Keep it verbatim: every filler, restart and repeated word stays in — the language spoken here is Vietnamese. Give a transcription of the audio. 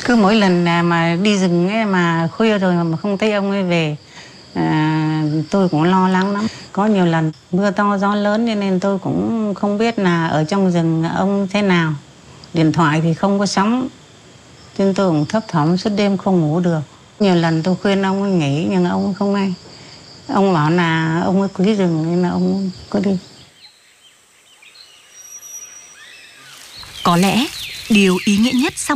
Cứ mỗi lần mà đi rừng ấy mà khuya rồi mà không thấy ông ấy về, à, tôi cũng lo lắng lắm. Có nhiều lần mưa to gió lớn cho nên tôi cũng không biết là ở trong rừng ông thế nào. Điện thoại thì không có sóng, cho nên tôi cũng thấp thỏm suốt đêm không ngủ được. Nhiều lần tôi khuyên ông ấy nghỉ nhưng ông không nghe. Ông bảo là ông ấy quý rừng nên là ông có đi. Có lẽ điều ý nghĩa nhất sau